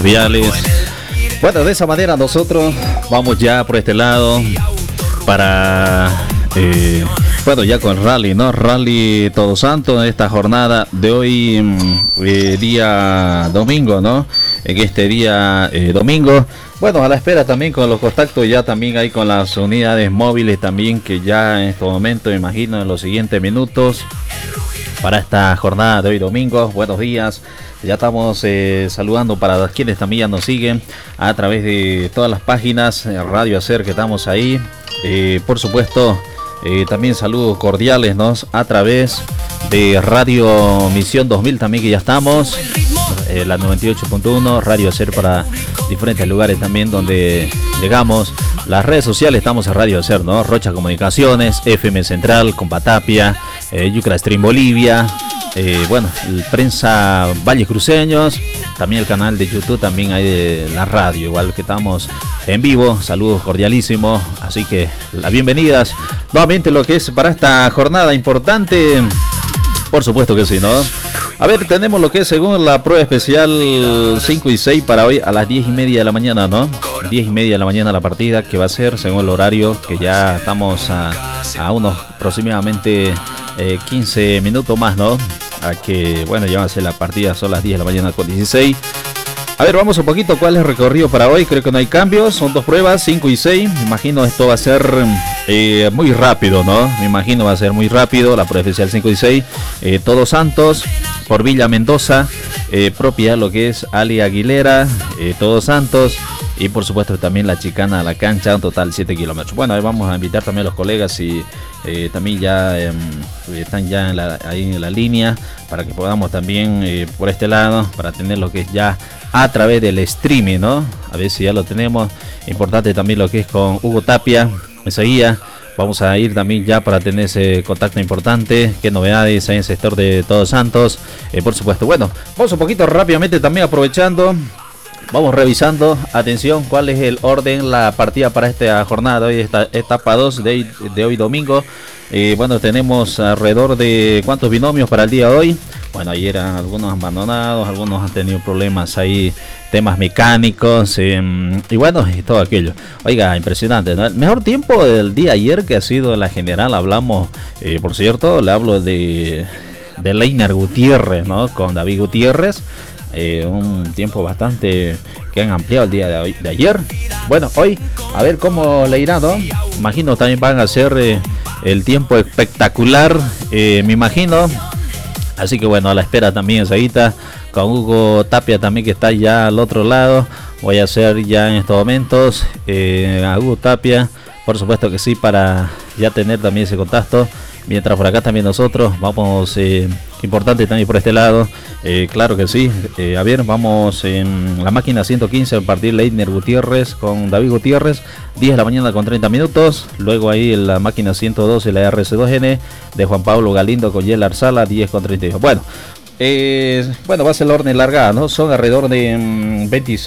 viales. Bueno, de esa manera nosotros vamos ya por este lado para... bueno, ya con rally, ¿no? Rally Todos Santos, esta jornada de hoy, día domingo, ¿no? En este día domingo, bueno, a la espera también con los contactos, ya también hay con las unidades móviles también, que ya en este momento, me imagino, en los siguientes minutos, para esta jornada de hoy domingo. Buenos días, ya estamos saludando para quienes también ya nos siguen a través de todas las páginas, Radio Hacer, que estamos ahí, por supuesto. También saludos cordiales, ¿no? A través de Radio Misión 2000 también, que ya estamos, la 98.1, Radio Hacer para diferentes lugares también donde llegamos. Las redes sociales estamos en Radio Hacer, ¿no? Rocha Comunicaciones, FM Central, Compatapia, Yucra Stream Bolivia, bueno, el Prensa Valles Cruceños, también el canal de YouTube, también hay de la radio, igual que estamos en vivo. Saludos cordialísimos, así que las bienvenidas nuevamente lo que es para esta jornada importante, por supuesto que sí, ¿no? A ver, tenemos lo que es según la prueba especial 5 y 6 para hoy a las 10:30 de la mañana, ¿no? 10:30 de la mañana la partida, que va a ser según el horario, que ya estamos a unos aproximadamente 15 minutos más, ¿no? A que, bueno, ya va a ser la partida, son las 10 de la mañana con 16. A ver, vamos un poquito cuál es el recorrido para hoy. Creo que no hay cambios, son dos pruebas, 5 y 6. Me imagino esto va a ser muy rápido, ¿no? Me imagino va a ser muy rápido la prueba especial 5 y 6. Todos Santos, por Villa Mendoza, propia lo que es Ali Aguilera, Todos Santos. Y por supuesto también la chicana a la cancha, un total 7 kilómetros. Bueno, ahí vamos a invitar también a los colegas y también ya están ya ahí en la línea, para que podamos también por este lado, para tener lo que es ya a través del streaming, ¿no? A ver si ya lo tenemos. Importante también lo que es con Hugo Tapia, enseguida. Vamos a ir también ya para tener ese contacto importante. Qué novedades hay en el sector de Todos Santos, por supuesto. Bueno, vamos un poquito rápidamente también aprovechando. Vamos revisando, atención, cuál es el orden, la partida para esta jornada de hoy, esta etapa 2 de hoy domingo. Bueno, tenemos alrededor de ¿cuántos binomios para el día de hoy? Bueno, ayer algunos abandonados, algunos han tenido problemas ahí, temas mecánicos, y bueno, y todo aquello. Oiga, impresionante, ¿no? El mejor tiempo del día ayer, que ha sido la general, hablamos, por cierto, le hablo de Leiner Gutiérrez, ¿no? Con David Gutiérrez. Un tiempo bastante que han ampliado el día de ayer. Bueno, hoy a ver cómo le irá, ¿no? Imagino también van a hacer el tiempo espectacular, me imagino. Así que bueno, a la espera también enseguida con Hugo Tapia también, que está ya al otro lado. Voy a hacer ya en estos momentos a Hugo Tapia, por supuesto que sí, para ya tener también ese contacto. Mientras por acá también nosotros vamos, importante también por este lado, claro que sí. A ver, vamos en la máquina 115 a partir Leiner Gutiérrez con David Gutiérrez, 10 de la mañana con 30 minutos. Luego ahí en la máquina 112 la RC2N de Juan Pablo Galindo con Yel Arzala, 10 con 32. Bueno, va a ser la orden largada, ¿no? Son alrededor de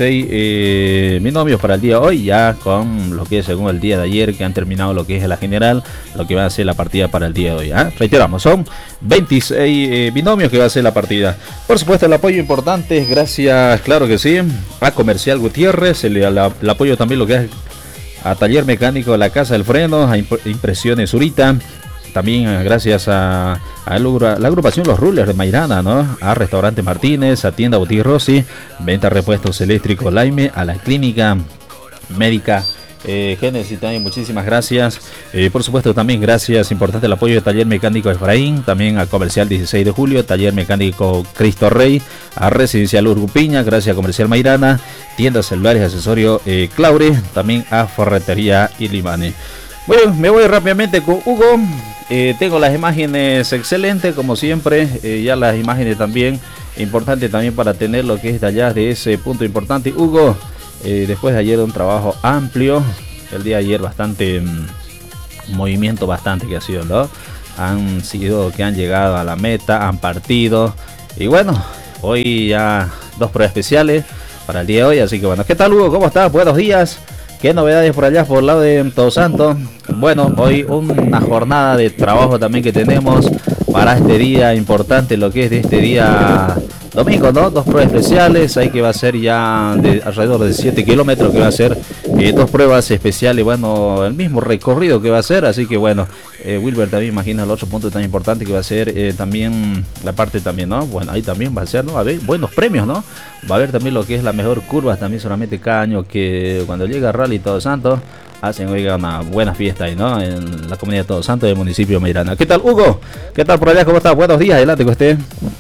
26 binomios para el día de hoy, ya con lo que es según el día de ayer, que han terminado lo que es la general, lo que va a ser la partida para el día de hoy, ¿eh? Reiteramos, son 26 binomios que va a ser la partida. Por supuesto, el apoyo importante, gracias, claro que sí, a Comercial Gutiérrez, el apoyo también lo que es a Taller Mecánico La Casa del Freno, a Impresiones Zurita. También gracias a la agrupación Los Rulers de Mairana, ¿no? A Restaurante Martínez, a Tienda Boutique Rossi, Venta Repuestos Eléctricos Laime, a la Clínica Médica Génesis también, muchísimas gracias. Por supuesto también gracias, importante el apoyo de Taller Mecánico Efraín, también a Comercial 16 de Julio, Taller Mecánico Cristo Rey, a Residencial Urgupiña, gracias a Comercial Mairana, Tiendas Celulares y Accesorio Claure, también a Ferretería Ilimane. Bueno, me voy rápidamente con Hugo. Tengo las imágenes excelentes, como siempre. Ya las imágenes también, importante también para tener lo que es de allá de ese punto importante. Hugo, después de ayer un trabajo amplio, el día de ayer bastante movimiento bastante que ha sido, ¿no? Han sido que han llegado a la meta, han partido. Y bueno, hoy ya dos pruebas especiales para el día de hoy. Así que bueno, ¿qué tal, Hugo? ¿Cómo estás? Buenos días. ¿Qué novedades por allá, por el lado de Todos Santos? Bueno, hoy una jornada de trabajo también que tenemos para este día importante, lo que es de este día domingo, ¿no? Dos pruebas especiales, ahí que va a ser ya de alrededor de 7 kilómetros, que va a ser dos pruebas especiales, bueno, el mismo recorrido que va a ser, así que bueno, Wilber también imagina el otro punto tan importante que va a ser también la parte también, ¿no? Bueno, ahí también va a ser, ¿no? A ver, buenos premios, ¿no? Va a haber también lo que es la mejor curva, también solamente cada año que cuando llega Rally Todos Santos, hacen, oiga, una buena fiesta ahí, ¿no? En la comunidad de Todos Santos del municipio de Meirana. ¿Qué tal, Hugo? ¿Qué tal por allá? ¿Cómo estás? Buenos días, adelante con usted.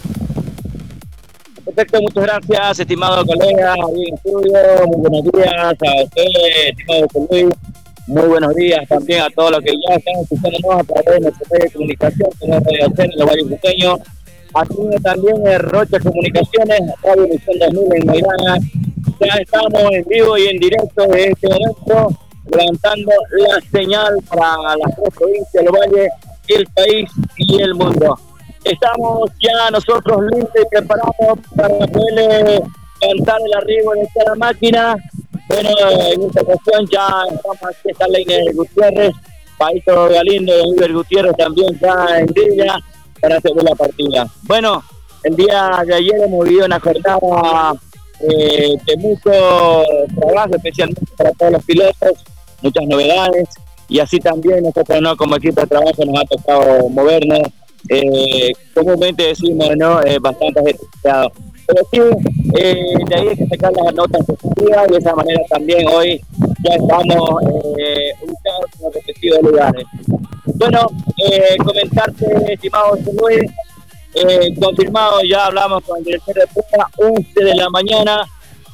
Perfecto, muchas gracias, estimado colega, ahí en estudio. Muy buenos días a usted, estimado Luis. Muy buenos días también a todos los que ya están escuchándonos a través de nuestro medio de comunicación, como Radio Cen, en los Valles Buqueños. Aquí también en Rocha Comunicaciones, Radio Emisión 2000 en Meirana. Ya estamos en vivo y en directo de este momento, levantando la señal para las tres provincias, los valles, el país y el mundo. Estamos ya nosotros listos y preparados para poder levantar el arribo de esta máquina. Bueno, en esta ocasión ya estamos aquí, está Leiner Gutiérrez, Paito Galindo, Wilber Gutiérrez también ya en Villa para hacer la partida. Bueno, el día de ayer hemos vivido una jornada de mucho trabajo, especialmente para todos los pilotos, muchas novedades, y así también nosotros, ¿no?, como equipo de trabajo nos ha tocado movernos. Comúnmente decimos, ¿no?, bastante ajetreado, pero sí, de ahí hay que sacar las notas positivas y de esa manera también hoy ya estamos ubicados en los respectivos lugares. Bueno, comentarte, estimado Luis, confirmado, ya hablamos con el director de prueba, 11 de la mañana,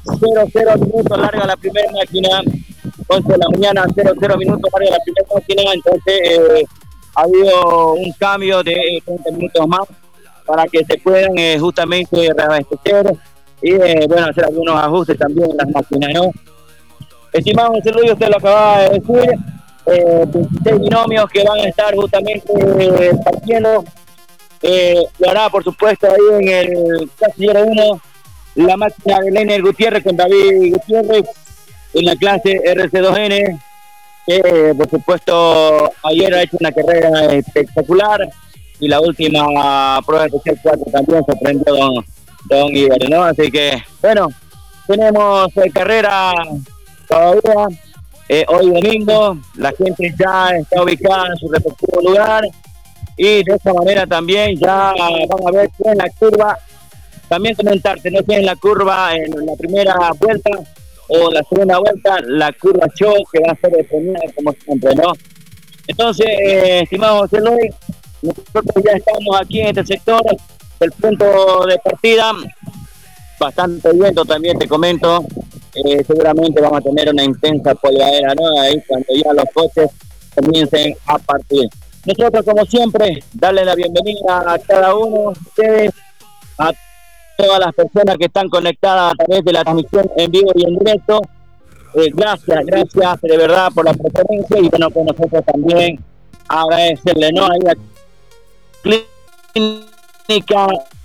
00 minutos larga la primera máquina, 11 de la mañana, 00 minutos larga la primera máquina, entonces ha habido un cambio de 30 minutos más para que se puedan justamente reabastecer y bueno, hacer algunos ajustes también en las máquinas, ¿no? Estimado José Luis, usted lo acaba de decir, 26 binomios que van a estar justamente partiendo. Lo hará, por supuesto, ahí en el Casillero 1, la máquina de Leiner Gutiérrez con David Gutiérrez en la clase RC2N. Por supuesto, ayer ha hecho una carrera espectacular y la última prueba especial 4 también sorprendió don Iber, ¿no? Así que, bueno, tenemos carrera todavía hoy domingo, la gente ya está ubicada en su respectivo lugar y de esta manera también ya van a ver si en la curva, también comentarte, no sé, en la curva en la primera vuelta o la segunda vuelta, la curva show que va a ser determinada como siempre, ¿no? Entonces, estimado José Luis, nosotros ya estamos aquí en este sector, el punto de partida, bastante viento también te comento, seguramente vamos a tener una intensa polvadera, ¿no? Ahí cuando ya los coches comiencen a partir. Nosotros, como siempre, darle la bienvenida a cada uno de ustedes, a todas las personas que están conectadas a través de la transmisión en vivo y en directo. Gracias de verdad por la preferencia y bueno, pues nosotros también agradecerle, ¿no? Ahí a Clínica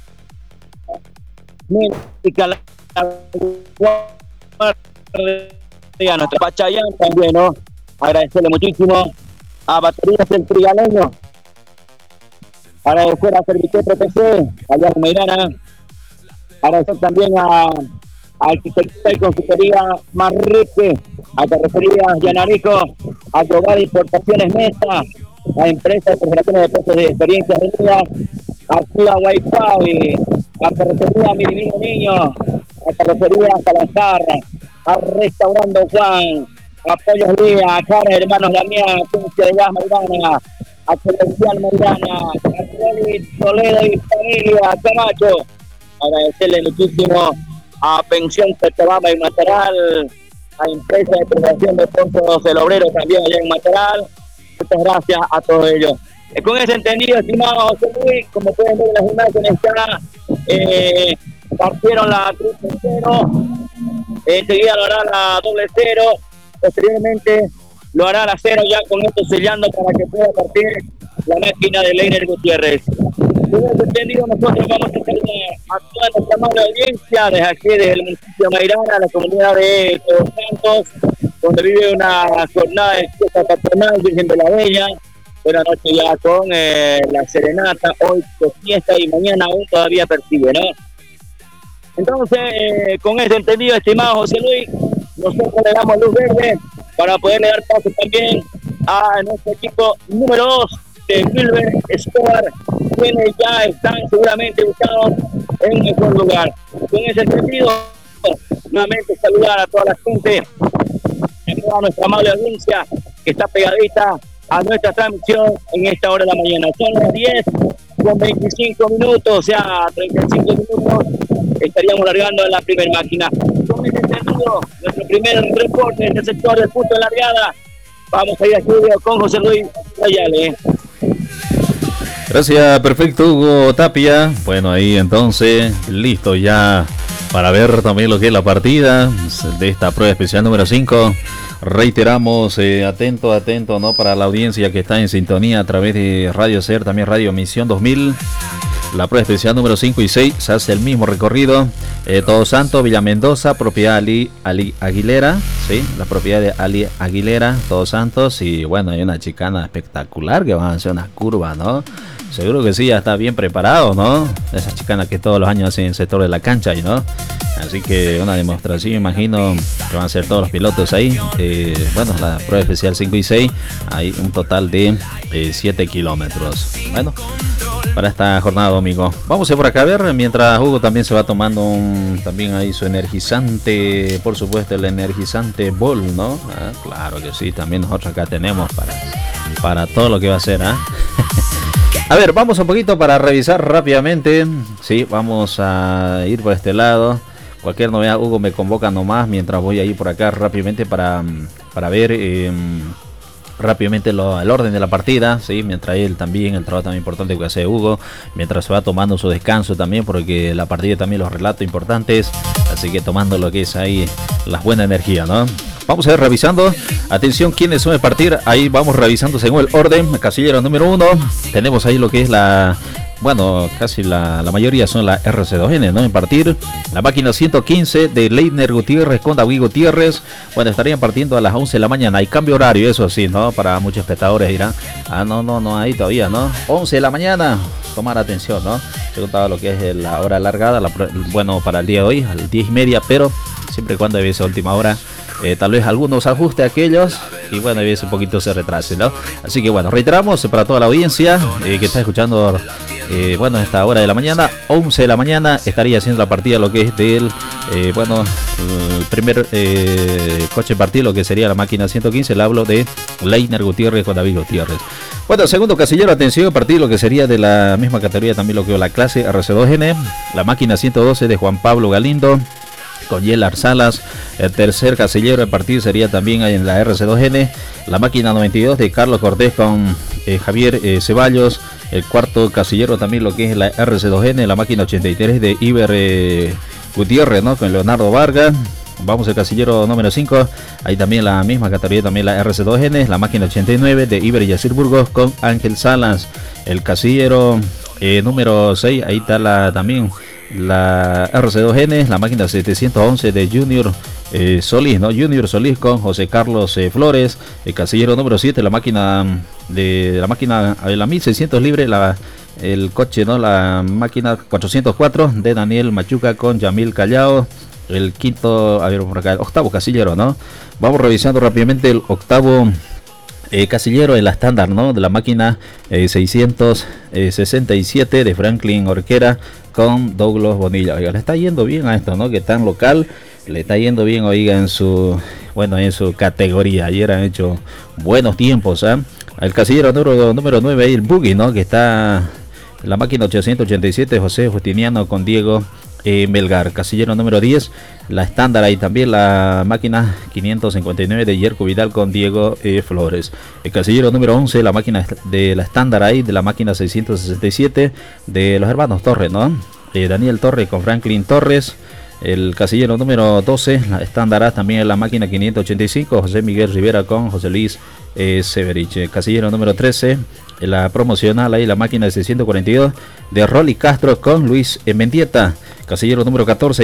a nuestra Pachayán también, ¿no? Agradecerle muchísimo a Baterías del Trigaleño, agradecer a Serviquete PC, allá en Meirana, agradecer también a Arquitectura y Consultoría Manrique, a Carrocerías Yanarico, a Global Importaciones Mesa, a Empresas de Preparaciones de Puestos de Experiencias Unidas, a Cuba Wi-Fi, a Carrocería Mi Divino Niño, a Carrocería Salazar, a Restaurando Juan, a Pollos Díaz, a Cara Hermanos Damián, a Ciencia de Gas Meirana, a Comercial Meirana, a Coli Toledo y Familia, a Camacho. Agradecerle muchísimo a Pensión Petobama y Materal, a Empresa de Preparación de Pozos del Obrero también allá en Materal. Muchas gracias a todos ellos. Con ese entendido, estimado José Luis, como pueden ver en las imágenes, ya partieron la cruz en cero, enseguida lo hará la doble cero, posteriormente lo hará la cero, ya con esto sellando para que pueda partir la máquina de Leiner Gutiérrez. Con ese entendido, nosotros vamos a hacer a toda nuestra amable audiencia desde aquí, desde el municipio de Meirana, la comunidad de Todos Santos, donde vive una jornada de fiesta patronal Virgen de la Bella. Buenas noches ya con la serenata, hoy de fiesta y mañana aún todavía persigue, ¿no? Entonces, con este entendido, estimado José Luis, nosotros le damos luz verde para poderle dar paso también a nuestro equipo número 2 de Wilber Escobar, quienes ya están seguramente ubicados en mejor lugar. Con ese sentido, nuevamente saludar a toda la gente, a toda nuestra amable audiencia que está pegadita a nuestra transmisión en esta hora de la mañana. Son las 10:25, o sea, 35 minutos estaríamos largando a la primera máquina. Con este sentido, nuestro primer reporte en el sector del punto de largada. Vamos a ir a estudio con José Luis Ayale. Gracias, perfecto, Hugo Tapia. Bueno, ahí entonces, listo ya para ver también lo que es la partida de esta prueba especial número 5. Reiteramos, atento, ¿no? Para la audiencia que está en sintonía a través de Radio Ser, también Radio Misión 2000. La prueba especial número 5 y 6 se hace el mismo recorrido. Todos Santos, Villa Mendoza, propiedad Ali Aguilera, ¿sí? La propiedad de Ali Aguilera, Todos Santos. Y bueno, hay una chicana espectacular que van a hacer unas curvas, ¿no? Seguro que sí, ya está bien preparado, ¿no? Esas chicanas que todos los años hacen en el sector de la cancha, ¿no? Así que una demostración, imagino que van a ser todos los pilotos ahí. Bueno, la prueba especial 5 y 6, hay un total de 7 kilómetros. Bueno, para esta jornada domingo. Vamos a ir por acá a ver, mientras Hugo también se va tomando también ahí su energizante, por supuesto, el energizante Bol, ¿no? Ah, claro que sí, también nosotros acá tenemos para todo lo que va a ser, ¿ah? A ver, vamos un poquito para revisar rápidamente. Sí, vamos a ir por este lado. Cualquier novedad, Hugo me convoca nomás mientras voy a ir por acá rápidamente para ver rápidamente el orden de la partida, ¿sí? Mientras él también, el trabajo también importante que hace Hugo, mientras se va tomando su descanso también, porque la partida también los relatos importantes, así que tomando lo que es ahí las buenas energías, ¿no? Vamos a ir revisando, atención, quiénes son de partir, ahí vamos revisando según el orden. Casillero número 1, tenemos ahí lo que es bueno, casi la mayoría son la RC2N, ¿no? En partir, la máquina 115 de Leitner Gutiérrez con David Gutiérrez. Bueno, estarían partiendo a las 11 de la mañana. Hay cambio horario, eso sí, ¿no? Para muchos espectadores dirán, no, ahí todavía, ¿no? 11 de la mañana, tomar atención, ¿no? Se contaba lo que es la hora alargada, bueno, para el día de hoy, a las 10:30, pero siempre y cuando debe ser última hora. Tal vez algunos ajustes aquellos y bueno, a veces un poquito se retrase, ¿no? Así que bueno, reiteramos para toda la audiencia que está escuchando, bueno, a esta hora de la mañana, 11 de la mañana, estaría haciendo la partida lo que es del, bueno, el primer coche partido, lo que sería la máquina 115, le hablo de Leitner Gutiérrez con David Gutiérrez. Bueno, segundo casillero, atención, partido lo que sería de la misma categoría también lo que es la clase RC2N, la máquina 112 de Juan Pablo Galindo con Yelar Salas. El tercer casillero de partido sería también en la RC2N, la máquina 92 de Carlos Cortés con Javier Ceballos. El cuarto casillero también lo que es la RC2N, la máquina 83 de Iber Gutiérrez, ¿no? Con Leonardo Vargas. Vamos al casillero número 5, ahí también la misma categoría, también la RC2N, la máquina 89 de Iber Yacir Burgos con Ángel Salas. El casillero número 6, ahí está también la RC2N, la máquina 711 de Junior Solís, ¿no? Junior Solís con José Carlos Flores. El casillero número 7, la máquina la 1600 libre, el coche, ¿no? La máquina 404 de Daniel Machuca con Yamil Callao. El quinto, a ver por acá, el octavo casillero, ¿no? Vamos revisando rápidamente el octavo casillero de la estándar, ¿no? De la máquina 667 de Franklin Orquera con Douglas Bonilla. Oiga, le está yendo bien a esto, ¿no? Que tan local, le está yendo bien, oiga, en su categoría. Ayer han hecho buenos tiempos, ¿eh? El casillero número 9 ahí, el Buggy, ¿no? Que está la máquina 887 José Justiniano con Diego Melgar. Casillero número 10, la estándar ahí también, la máquina 559 de Yerko Vidal con Diego Flores. El casillero número 11, la máquina de la estándar ahí, de la máquina 667 de los hermanos Torres, ¿no? Daniel Torres con Franklin Torres. El casillero número 12, la estándar también en la máquina 585, José Miguel Rivera con José Luis Severich. El casillero número 13, la promocional ahí, la máquina de 642 de Rolly Castro con Luis Mendieta. Casillero número 14,